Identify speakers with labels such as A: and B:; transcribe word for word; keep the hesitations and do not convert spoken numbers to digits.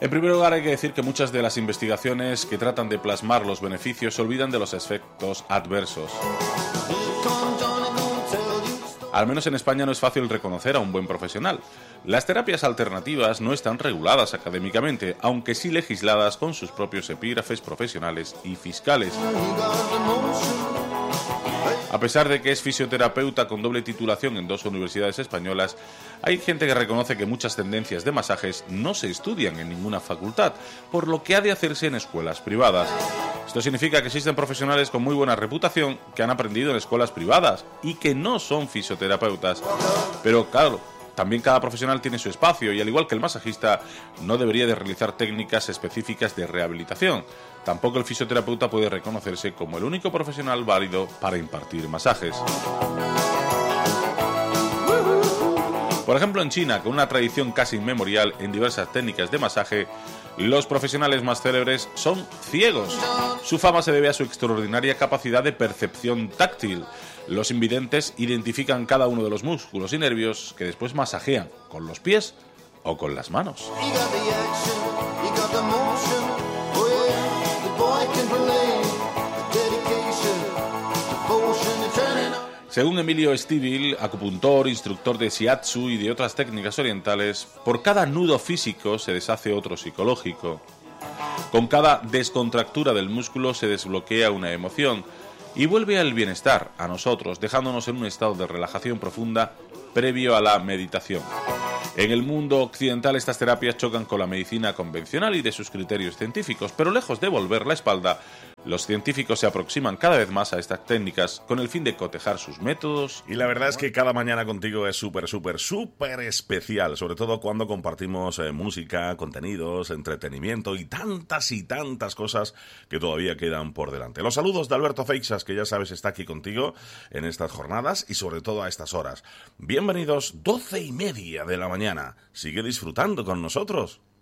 A: En primer lugar, hay que decir que muchas de las investigaciones que tratan de plasmar los beneficios se olvidan de los efectos adversos. Al menos en España no es fácil reconocer a un buen profesional. Las terapias alternativas no están reguladas académicamente, aunque sí legisladas con sus propios epígrafes profesionales y fiscales. A pesar de que es fisioterapeuta con doble titulación en dos universidades españolas, hay gente que reconoce que muchas tendencias de masajes no se estudian en ninguna facultad, por lo que ha de hacerse en escuelas privadas. Esto significa que existen profesionales con muy buena reputación que han aprendido en escuelas privadas y que no son fisioterapeutas. Pero claro, también cada profesional tiene su espacio y al igual que el masajista no debería de realizar técnicas específicas de rehabilitación. Tampoco el fisioterapeuta puede reconocerse como el único profesional válido para impartir masajes. Por ejemplo, en China, con una tradición casi inmemorial en diversas técnicas de masaje, los profesionales más célebres son ciegos. Su fama se debe a su extraordinaria capacidad de percepción táctil. Los invidentes identifican cada uno de los músculos y nervios que después masajean con los pies o con las manos. Según Emilio Stivil, acupuntor, instructor de shiatsu y de otras técnicas orientales, por cada nudo físico se deshace otro psicológico. Con cada descontractura del músculo se desbloquea una emoción y vuelve al bienestar, a nosotros, dejándonos en un estado de relajación profunda previo a la meditación. En el mundo occidental estas terapias chocan con la medicina convencional y de sus criterios científicos, pero lejos de volver la espalda, los científicos se aproximan cada vez más a estas técnicas con el fin de cotejar sus métodos.
B: Y la verdad es que cada mañana contigo es súper, súper, súper especial, sobre todo cuando compartimos eh, música, contenidos, entretenimiento y tantas y tantas cosas que todavía quedan por delante. Los saludos de Alberto Feixas, que ya sabes está aquí contigo en estas jornadas y sobre todo a estas horas. Bienvenidos, doce y media de la mañana. Sigue disfrutando con nosotros.